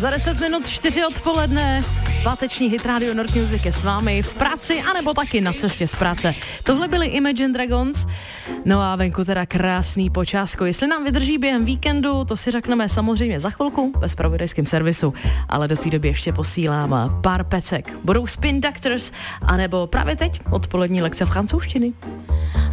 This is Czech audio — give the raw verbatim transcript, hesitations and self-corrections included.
Za deset minut čtyři odpoledne. Páteční hit Radio Nord Music je s vámi v práci, anebo taky na cestě z práce. Tohle byly Imagine Dragons. No a venku teda krásný počásko. Jestli nám vydrží během víkendu, to si řekneme samozřejmě za chvilku ve zpravodajském servisu, ale do té doby ještě posílám pár pecek. Budou Spin Doctors, anebo právě teď odpolední lekce francouzštiny.